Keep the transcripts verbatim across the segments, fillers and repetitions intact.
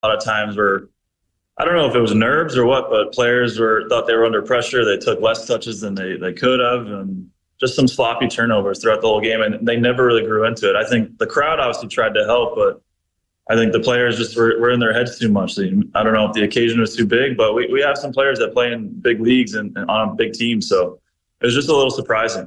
A lot of times where, I don't know if it was nerves or what, but players were thought they were under pressure. They took less touches than they, they could have, and just some sloppy turnovers throughout the whole game, and they never really grew into it. I think the crowd obviously tried to help, but I think the players just were, were in their heads too much. I don't know if the occasion was too big, but we, we have some players that play in big leagues and, and on big teams, so it was just a little surprising.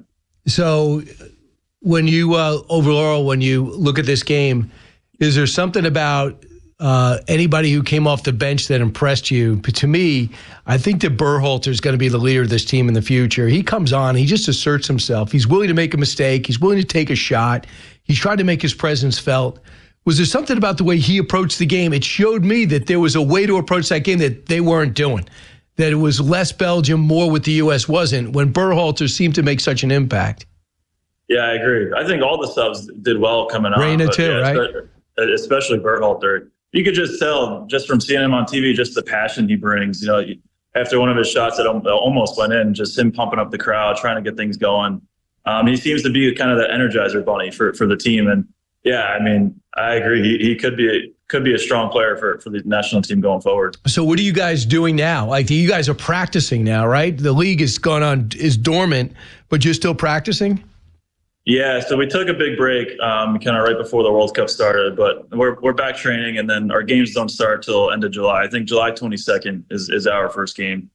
So when you, uh, overall, when you look at this game, is there something about uh, anybody who came off the bench that impressed you? But to me, I think that Berhalter is going to be the leader of this team in the future. He comes on, he just asserts himself. He's willing to make a mistake. He's willing to take a shot. He's tried to make his presence felt. Was there something about the way he approached the game? It showed me that there was a way to approach that game that they weren't doing, that it was less Belgium, more what the U S wasn't, when Berhalter seemed to make such an impact. Yeah, I agree. I think all the subs did well coming on. Reyna too, yeah, right? Especially Berhalter. You could just tell, just from seeing him on T V, just the passion he brings. You know, after one of his shots that almost went in, just him pumping up the crowd, trying to get things going. Um, he seems to be kind of the energizer bunny for, for the team. And yeah, I mean, I agree. He, he could be a, could be a strong player for, for the national team going forward. So what are you guys doing now? Like, you guys are practicing now, right? The league is gone on, is dormant, but you're still practicing? Yeah, so we took a big break um, kind of right before the World Cup started, but we're we're back training, and then our games don't start till end of July. I think July twenty-second is, is our first game.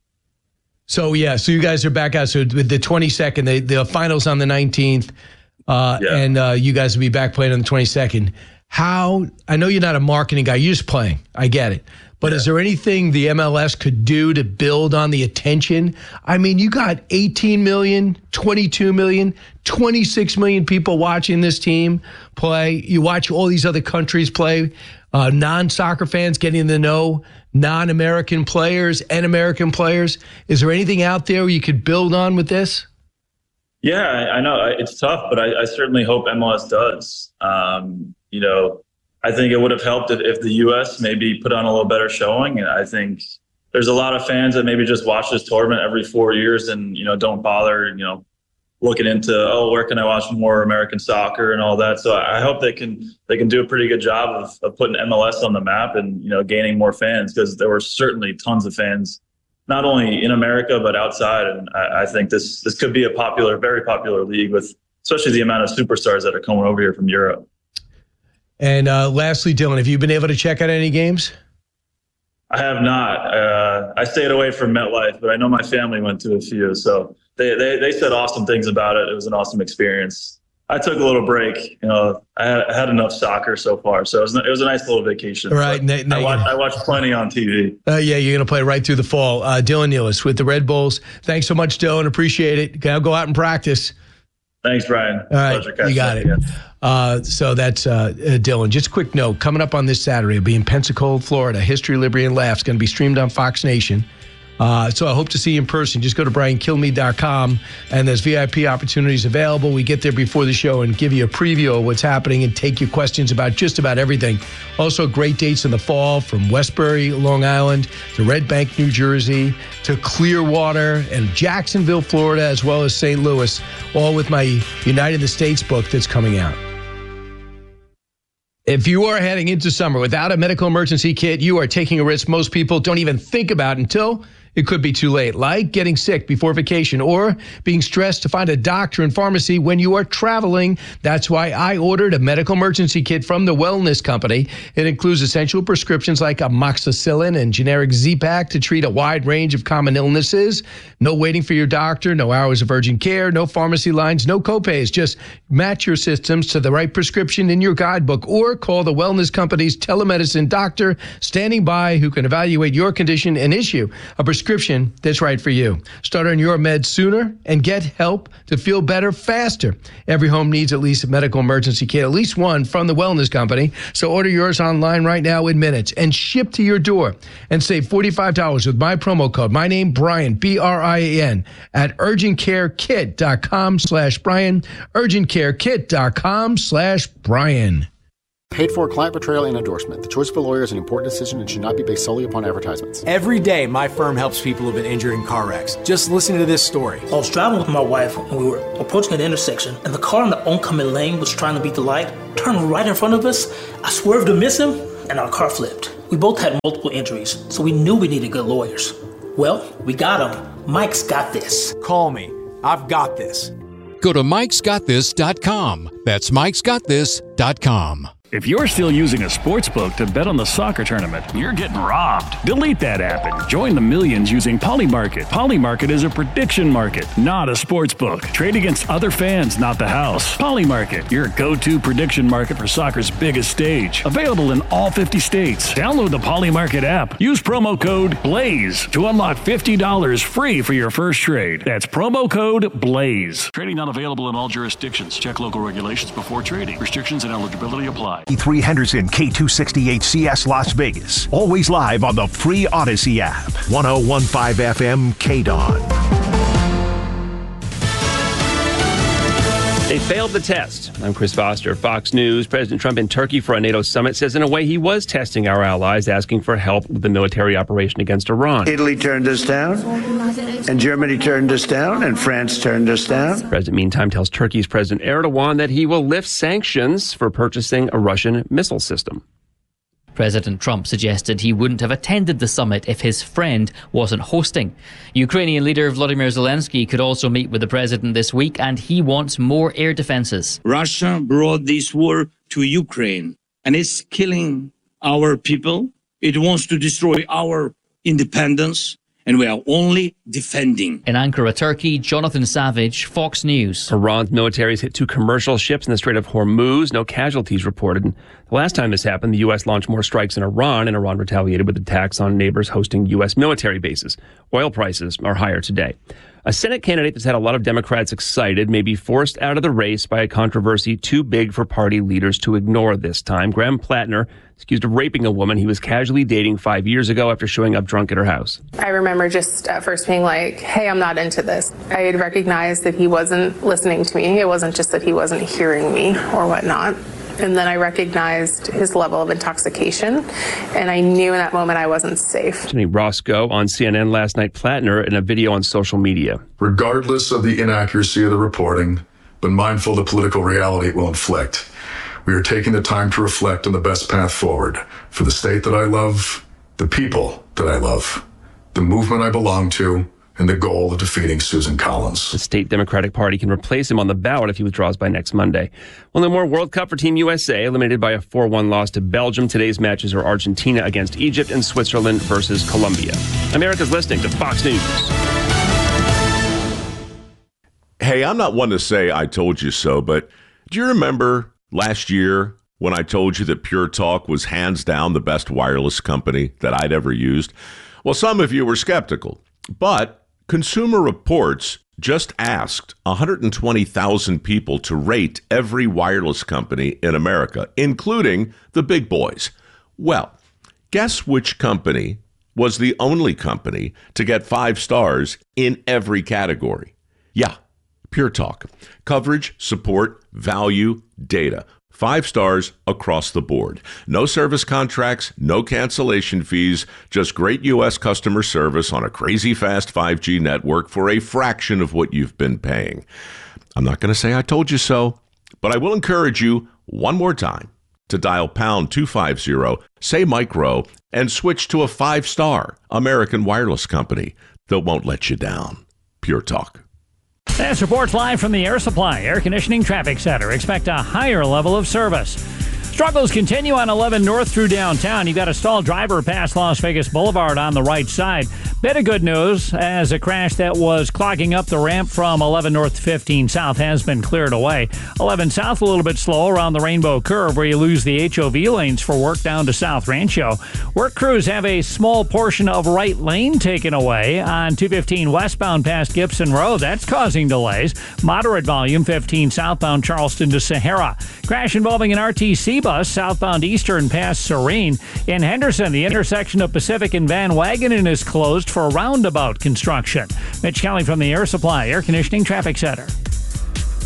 So, yeah, so you guys are back out. So with the twenty-second, the, the finals on the nineteenth, uh, yeah. and uh, you guys will be back playing on the twenty-second. How, I know you're not a marketing guy, you're just playing. I get it. But yeah. Is there anything the M L S could do to build on the attention? I mean, you got eighteen million, twenty-two million, twenty-six million people watching this team play. You watch all these other countries play. Uh, non-soccer fans getting to know non-American players and American players. Is there anything out there you could build on with this? Yeah, I know it's tough, but I, I certainly hope M L S does. Um, you know, I think it would have helped if, if the U S maybe put on a little better showing. And I think there's a lot of fans that maybe just watch this tournament every four years and, you know, don't bother, you know, looking into, oh, where can I watch more American soccer and all that. So I hope they can they can do a pretty good job of, of putting M L S on the map and, you know, gaining more fans, because there were certainly tons of fans, not only in America, but outside. And I, I think this this could be a popular, very popular league, with especially the amount of superstars that are coming over here from Europe. And uh, lastly, Dylan, have you been able to check out any games? I have not. Uh, I stayed away from MetLife, but I know my family went to a few. So they, they, they said awesome things about it. It was an awesome experience. I took a little break. You know, I had, I had enough soccer so far, so it was, it was a nice little vacation. Right. Na- na- I, watched, I watched plenty on T V. Uh, yeah, you're going to play right through the fall. Uh, Dylan Nealis with the Red Bulls. Thanks so much, Dylan. Appreciate it. Now go out and practice. Thanks, Brian. All right, you got it. Uh, so that's uh, uh, Dylan. Just a quick note, coming up on this Saturday, it'll be in Pensacola, Florida. History, Liberty, and Laughs going to be streamed on Fox Nation. Uh, so I hope to see you in person. Just go to brian kilmeade dot com, and there's V I P opportunities available. We get there before the show and give you a preview of what's happening and take your questions about just about everything. Also, great dates in the fall, from Westbury, Long Island, to Red Bank, New Jersey, to Clearwater and Jacksonville, Florida, as well as Saint Louis, all with my United the States book that's coming out. If you are heading into summer without a medical emergency kit, you are taking a risk most people don't even think about until it could be too late, like getting sick before vacation or being stressed to find a doctor and pharmacy when you are traveling. That's why I ordered a medical emergency kit from the Wellness Company. It includes essential prescriptions like amoxicillin and generic Z-Pak to treat a wide range of common illnesses. No waiting for your doctor, no hours of urgent care, no pharmacy lines, no copays. Just match your systems to the right prescription in your guidebook, or call the Wellness Company's telemedicine doctor standing by who can evaluate your condition and issue a prescription that's right for you. Start on your meds sooner and get help to feel better faster. Every home needs at least a medical emergency kit, at least one from the Wellness Company. So order yours online right now in minutes and ship to your door, and save forty-five dollars with my promo code, my name, Brian, B R I A N, at urgentcarekit.com slash Brian, urgentcarekit.com slash Brian. Paid for client betrayal and endorsement. The choice of a lawyer is an important decision and should not be based solely upon advertisements. Every day, my firm helps people who've been injured in car wrecks. Just listen to this story. I was driving with my wife when we were approaching an intersection, and the car in the oncoming lane was trying to beat the light, turned right in front of us. I swerved to miss him, and our car flipped. We both had multiple injuries, so we knew we needed good lawyers. Well, we got them. Mike's got this. Call me. I've got this. Go to mikes got this dot com. That's mikes got this dot com. If you're still using a sportsbook to bet on the soccer tournament, you're getting robbed. Delete that app and join the millions using Polymarket. Polymarket is a prediction market, not a sportsbook. Trade against other fans, not the house. Polymarket, your go-to prediction market for soccer's biggest stage. Available in all fifty states. Download the Polymarket app. Use promo code BLAZE to unlock fifty dollars free for your first trade. That's promo code BLAZE. Trading not available in all jurisdictions. Check local regulations before trading. Restrictions and eligibility apply. three Henderson, K two sixty-eight C S Las Vegas. Always live on the free Odyssey app. one oh one point five F M K D O N. They failed the test. I'm Chris Foster, Fox News. President Trump in Turkey for a NATO summit says in a way he was testing our allies, asking for help with the military operation against Iran. Italy turned us down, and Germany turned us down, and France turned us down. The president, meantime, tells Turkey's President Erdogan that he will lift sanctions for purchasing a Russian missile system. President Trump suggested he wouldn't have attended the summit if his friend wasn't hosting. Ukrainian leader Volodymyr Zelensky could also meet with the president this week, and he wants more air defenses. Russia brought this war to Ukraine, and it's killing our people. It wants to destroy our independence, and we are only defending. In Ankara, Turkey, Jonathan Savage, Fox News. Iran's military has hit two commercial ships in the Strait of Hormuz. No casualties reported. And the last time this happened, the U S launched more strikes in Iran, and Iran retaliated with attacks on neighbors hosting U S military bases. Oil prices are higher today. A Senate candidate that's had a lot of Democrats excited may be forced out of the race by a controversy too big for party leaders to ignore this time. Graham Plattner is accused of raping a woman he was casually dating five years ago after showing up drunk at her house. I remember just at first being like, hey, I'm not into this. I had recognized that he wasn't listening to me. It wasn't just that he wasn't hearing me or whatnot. And then I recognized his level of intoxication, and I knew in that moment I wasn't safe. Jimmy Roscoe on C N N last night, Plattner in a video on social media. Regardless of the inaccuracy of the reporting, but mindful of the political reality it will inflict, we are taking the time to reflect on the best path forward for the state that I love, the people that I love, the movement I belong to, and the goal of defeating Susan Collins. The state Democratic Party can replace him on the ballot if he withdraws by next Monday. Well, no more World Cup for Team U S A, eliminated by a four one loss to Belgium. Today's matches are Argentina against Egypt and Switzerland versus Colombia. America's listening to Fox News. Hey, I'm not one to say I told you so, but do you remember last year when I told you that Pure Talk was hands down the best wireless company that I'd ever used? Well, some of you were skeptical, but Consumer Reports just asked one hundred twenty thousand people to rate every wireless company in America, including the big boys. Well, guess which company was the only company to get five stars in every category? Yeah, Pure Talk. Coverage, support, value, data. Five stars across the board. No service contracts, no cancellation fees, just great U S customer service on a crazy fast five G network for a fraction of what you've been paying. I'm not going to say I told you so, but I will encourage you one more time to dial pound two fifty, say micro, and switch to a five-star American wireless company that won't let you down. Pure Talk. That's reports live from the Air Supply Air Conditioning Traffic Center. Expect a higher level of service. Struggles continue on eleven North through downtown. You've got a stalled driver past Las Vegas Boulevard on the right side. Bit of good news, as a crash that was clogging up the ramp from eleven North to fifteen South has been cleared away. eleven South a little bit slow around the Rainbow Curve where you lose the H O V lanes for work down to South Rancho. Work crews have a small portion of right lane taken away on two fifteen westbound past Gibson Road. That's causing delays. Moderate volume fifteen southbound Charleston to Sahara. Crash involving an R T C bus southbound Eastern past Serene. In Henderson, the intersection of Pacific and Van Wagenen is closed for roundabout construction. Mitch Kelly from the Air Supply Air Conditioning Traffic Center.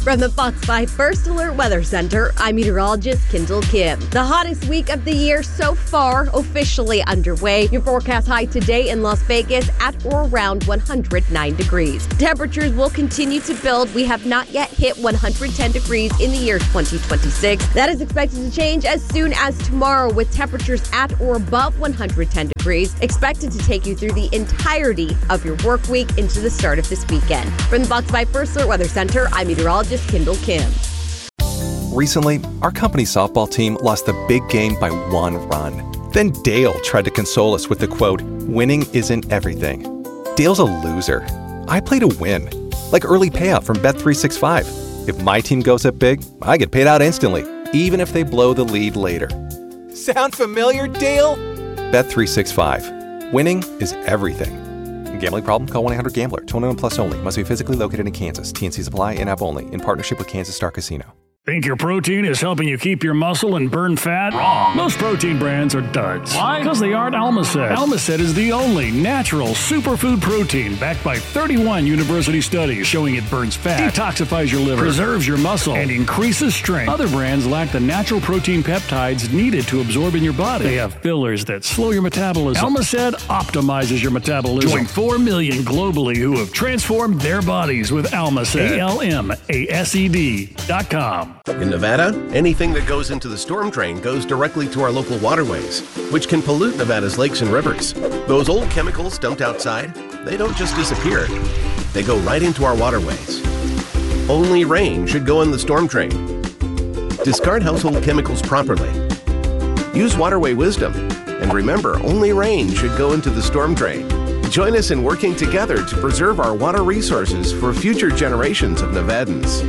From the Fox five First Alert Weather Center, I'm meteorologist Kendall Kim. The hottest week of the year so far officially underway. Your forecast high today in Las Vegas at or around one hundred nine degrees. Temperatures will continue to build. We have not yet hit one hundred ten degrees in the year twenty twenty-six. That is expected to change as soon as tomorrow, with temperatures at or above one hundred ten degrees expected to take you through the entirety of your work week into the start of this weekend. From the Fox five First Alert Weather Center, I'm meteorologist Kendall Kim. Recently, our company softball team lost the big game by one run. Then Dale tried to console us with the quote, "Winning isn't everything." Dale's a loser. I play to win. Like early payout from Bet three sixty-five. If my team goes up big, I get paid out instantly, even if they blow the lead later. Sound familiar, Dale? Bet three sixty-five. Winning is everything. Gambling problem? Call one eight hundred gambler. twenty-one plus only. Must be physically located in Kansas. T N Cs apply. In-app only. In partnership with Kansas Star Casino. Think your protein is helping you keep your muscle and burn fat? Wrong. Most protein brands are duds. Why? Because they aren't Almacet. Almacet is the only natural superfood protein backed by thirty-one university studies showing it burns fat, detoxifies your liver, preserves your muscle, and increases strength. Other brands lack the natural protein peptides needed to absorb in your body. They have fillers that slow your metabolism. Almacet optimizes your metabolism. Join four million globally who have transformed their bodies with Almacet. A L M A S E D dot com. In Nevada, anything that goes into the storm drain goes directly to our local waterways, which can pollute Nevada's lakes and rivers. Those old chemicals dumped outside, they don't just disappear. They go right into our waterways. Only rain should go in the storm drain. Discard household chemicals properly. Use waterway wisdom. And remember, only rain should go into the storm drain. Join us in working together to preserve our water resources for future generations of Nevadans.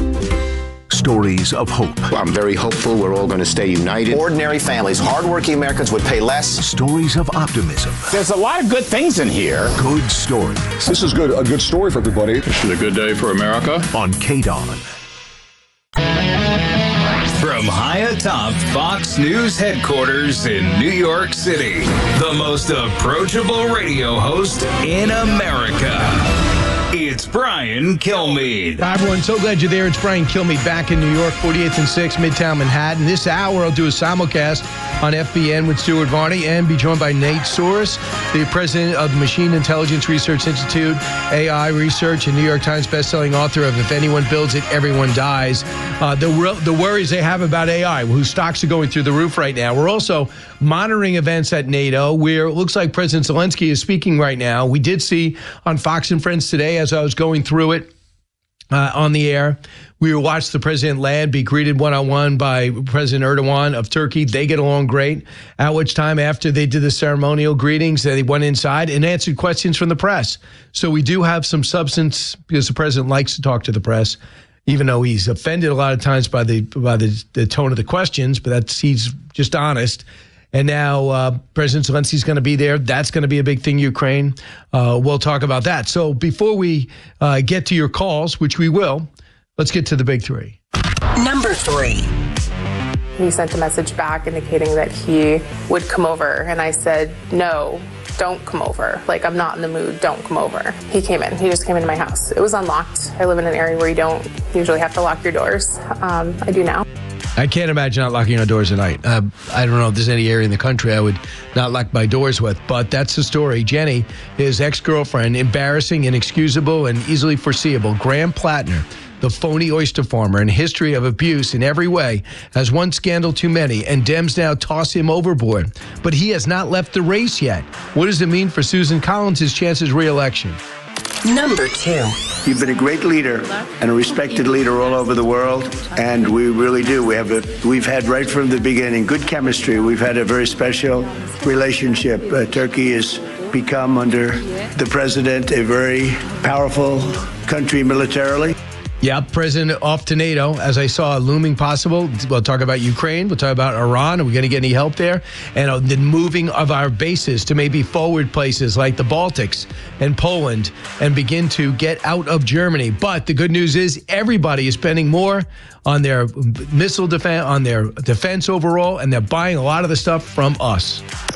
Stories of hope. I'm very hopeful we're all going to stay united. Ordinary families, hardworking Americans would pay less. Stories of optimism. There's a lot of good things in here. Good stories. This is good. A good story for everybody. This is a good day for America. On K D O N. From high atop Fox News headquarters in New York City, the most approachable radio host in America. It's Brian Kilmeade. Hi, everyone. So glad you're there. It's Brian Kilmeade back in New York, forty-eighth and sixth, Midtown Manhattan. This hour, I'll do a simulcast on F B N with Stuart Varney and be joined by Nate Soros, the president of the Machine Intelligence Research Institute, A I Research, and New York Times bestselling author of If Anyone Builds It, Everyone Dies. Uh, the, the worries they have about A I, whose stocks are going through the roof right now. We're also monitoring events at NATO, where it looks like President Zelensky is speaking right now. We did see on Fox and Friends today, as I was going through it uh, on the air, we watched the president land, be greeted one-on-one by President Erdogan of Turkey. They get along great. At which time, after they did the ceremonial greetings, they went inside and answered questions from the press. So we do have some substance, because the president likes to talk to the press, even though he's offended a lot of times by the by the, the tone of the questions, but that's he's just honest. And now uh, President Zelensky's going to be there. That's going to be a big thing, Ukraine. Uh, we'll talk about that. So before we uh, get to your calls, which we will, let's get to the big three. Number three. He sent a message back indicating that he would come over. And I said, no, don't come over. Like, I'm not in the mood. Don't come over. He came in. He just came into my house. It was unlocked. I live in an area where you don't usually have to lock your doors. Um, I do now. I can't imagine not locking our doors at night. Uh, I don't know if there's any area in the country I would not lock my doors with, but that's the story. Jenny, his ex-girlfriend, embarrassing, inexcusable, and easily foreseeable. Graham Plattner, the phony oyster farmer, and history of abuse in every way, has one scandal too many, and Dems now toss him overboard. But he has not left the race yet. What does it mean for Susan Collins' chances re-election? Number two. You've been a great leader and a respected leader all over the world, and we really do. We have a, we've had right from the beginning good chemistry. We've had a very special relationship. Uh, Turkey has become, under the president, a very powerful country militarily. Yeah, President off to NATO, as I saw, looming possible. We'll talk about Ukraine. We'll talk about Iran. Are we going to get any help there? And uh, the moving of our bases to maybe forward places like the Baltics and Poland and begin to get out of Germany. But the good news is everybody is spending more on their missile defense, on their defense overall, and they're buying a lot of the stuff from us.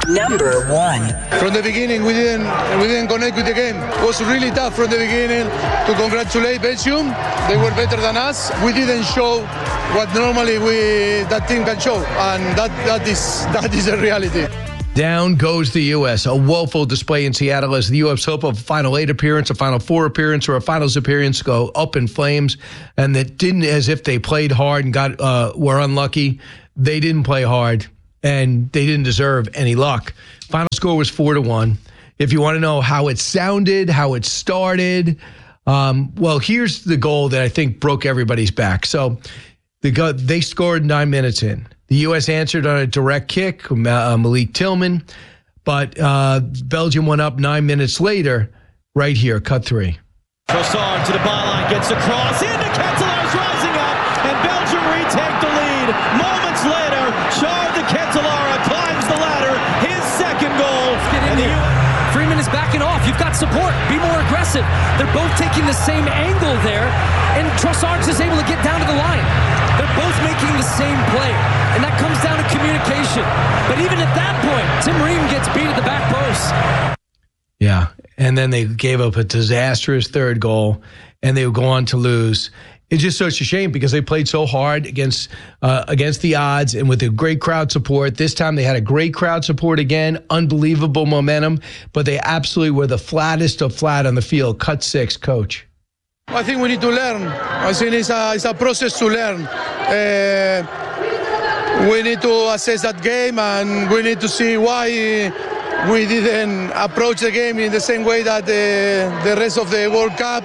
Number one. From the beginning, we didn't we didn't connect with the game. It was really tough from the beginning to congratulate Belgium. They were better than us. We didn't show what normally we that team can show, and that that is that is a reality. Down goes the U S. A woeful display in Seattle as the U S hope of a Final Eight appearance, a Final Four appearance, or a Finals appearance go up in flames. And that didn't, as if they played hard and got uh, were unlucky. They didn't play hard, and they didn't deserve any luck. Final score was four to one. If you want to know how it sounded, how it started, um, well, here's the goal that I think broke everybody's back. So the go- they scored nine minutes in. The U S answered on a direct kick, uh, Malik Tillman, but uh, Belgium went up nine minutes later, right here, cut three. Trossard to the byline, gets across, into Ketelaer's rising up, and Belgium retake the lead. Moments later, Char de Ketelaere climbs the ladder, his second goal. Let's get in here. Freeman is backing off. You've got support. Be more aggressive. They're both taking the same angle there, and Trossard is able to get down to the line. They're both making the same play, and that comes down to communication. But even at that point, Tim Ream gets beat at the back post. Yeah, and then they gave up a disastrous third goal, and they would go on to lose. It's just such a shame because they played so hard against uh, against the odds and with a great crowd support. This time they had a great crowd support again, unbelievable momentum, but they absolutely were the flattest of flat on the field. Cut six, coach. I think we need to learn. I think it's a, it's a process to learn. Uh, we need to assess that game, and we need to see why we didn't approach the game in the same way that the, the rest of the World Cup.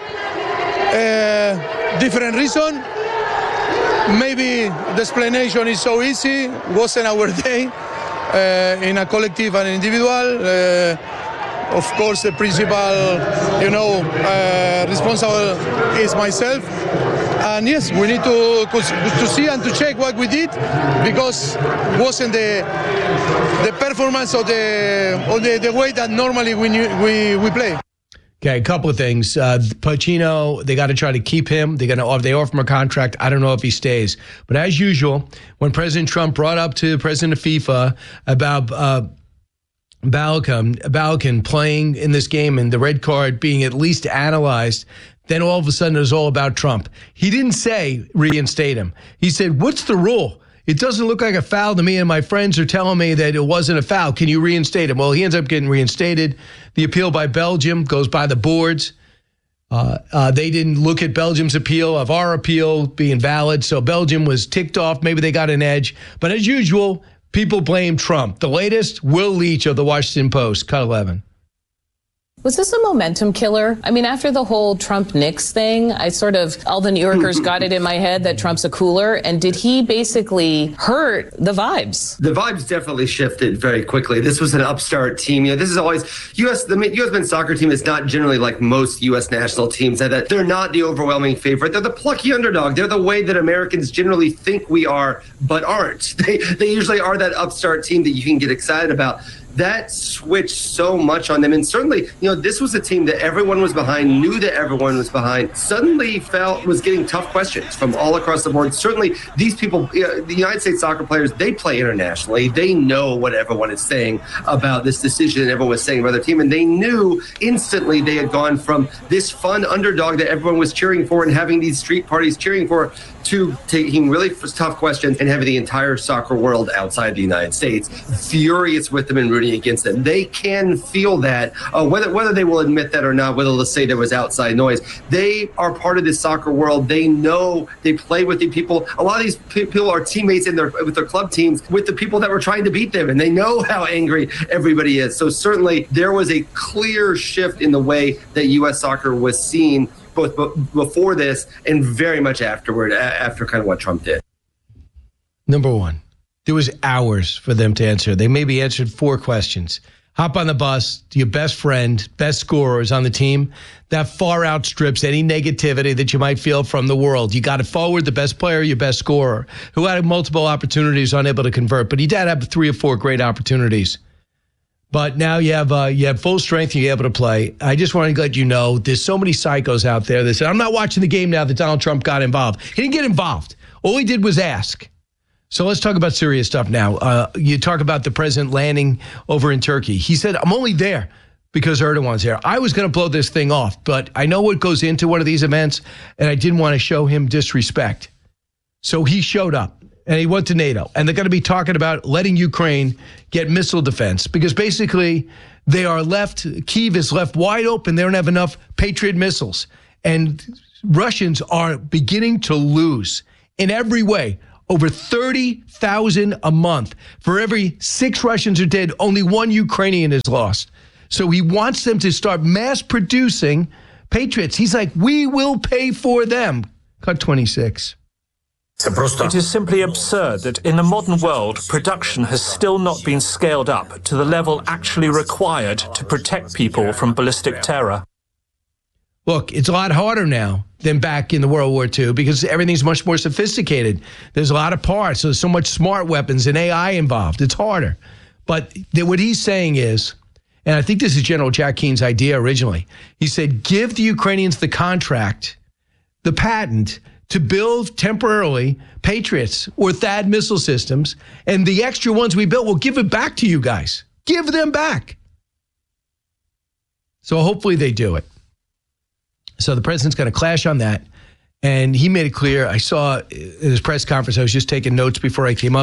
Uh, different reason. Maybe the explanation is so easy. Wasn't our day uh, in a collective and individual. Uh, Of course, the principal, you know, uh, responsible is myself. And yes, we need to to see and to check what we did, because it wasn't the the performance of the of the, the way that normally we we we play. Okay, a couple of things. Uh, Pacino, they got to try to keep him. They're gonna they offer him a contract. I don't know if he stays. But as usual, when President Trump brought up to the president of FIFA about uh, Balkan, Balkan playing in this game and the red card being at least analyzed, then all of a sudden it was all about Trump. He didn't say reinstate him. He said, what's the rule? It doesn't look like a foul to me, and my friends are telling me that it wasn't a foul. Can you reinstate him? Well, he ends up getting reinstated. The appeal by Belgium goes by the boards. Uh, uh, they didn't look at Belgium's appeal of our appeal being valid, so Belgium was ticked off. Maybe they got an edge. But as usual, people blame Trump. The latest, Will Leach of the Washington Post, cut eleven. Was this a momentum killer? I mean, after the whole Trump-Nix thing, I sort of, all the New Yorkers got it in my head that Trump's a cooler. And did he basically hurt the vibes? The vibes definitely shifted very quickly. This was an upstart team. You know, this is always, U S the U S men's soccer team is not generally like most U S national teams. That they're not the overwhelming favorite. They're the plucky underdog. They're the way that Americans generally think we are, but aren't. They, they usually are that upstart team that you can get excited about. That switched so much on them. And certainly, you know, this was a team that everyone was behind, knew that everyone was behind, suddenly felt was getting tough questions from all across the board. Certainly, these people, you know, the United States soccer players, they play internationally. They know what everyone is saying about this decision and everyone was saying about their team. And they knew instantly they had gone from this fun underdog that everyone was cheering for and having these street parties cheering for to taking really tough questions and having the entire soccer world outside the United States furious with them and rooting against them. They can feel that, uh, whether whether they will admit that or not, whether they'll say there was outside noise. They are part of this soccer world. They know, they play with the people. A lot of these people are teammates in their with their club teams with the people that were trying to beat them, and they know how angry everybody is. So certainly there was a clear shift in the way that U S soccer was seen both before this and very much afterward, after kind of what Trump did. Number one, there was hours for them to answer. They maybe answered four questions. Hop on the bus, your best friend, best scorer is on the team. That far outstrips any negativity that you might feel from the world. You got it forward, the best player, your best scorer, who had multiple opportunities, unable to convert. But he did have three or four great opportunities. But now you have uh, you have full strength and you're able to play. I just want to let you know there's so many psychos out there that say, I'm not watching the game now that Donald Trump got involved. He didn't get involved. All he did was ask. So let's talk about serious stuff now. Uh, you talk about the president landing over in Turkey. He said, I'm only there because Erdogan's there. I was going to blow this thing off, but I know what goes into one of these events, and I didn't want to show him disrespect. So he showed up, and he went to NATO, and they're going to be talking about letting Ukraine get missile defense because basically they are left, Kyiv is left wide open. They don't have enough Patriot missiles, and Russians are beginning to lose in every way. Over thirty thousand a month. For every six Russians are dead, only one Ukrainian is lost. So he wants them to start mass producing Patriots. He's like, we will pay for them. Cut twenty-six. It is simply absurd that in the modern world, production has still not been scaled up to the level actually required to protect people from ballistic terror. Look, it's a lot harder now than back in the World War Two because everything's much more sophisticated. There's a lot of parts. There's so much smart weapons and A I involved. It's harder. But th- what he's saying is, and I think this is General Jack Keene's idea originally, he said, give the Ukrainians the contract, the patent, to build temporarily Patriots or THAAD missile systems, and the extra ones we built, we'll give it back to you guys. Give them back. So hopefully they do it. So the president's going to clash on that. And he made it clear. I saw in his press conference, I was just taking notes before I came up.